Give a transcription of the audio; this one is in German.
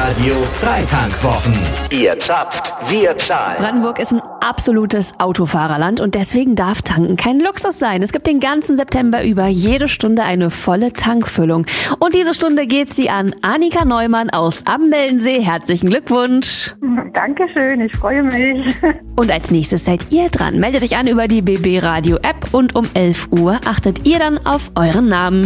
Radio Freitankwwochen. Ihr zapft, wir zahlen. Brandenburg ist ein absolutes Autofahrerland und deswegen darf Tanken kein Luxus sein. Es gibt den ganzen September über jede Stunde eine volle Tankfüllung. Und diese Stunde geht sie an Annika Neumann aus Ammeldensee. Herzlichen Glückwunsch. Dankeschön, ich freue mich. Und als nächstes seid ihr dran. Meldet euch an über die BB Radio App und um 11 Uhr achtet ihr dann auf euren Namen.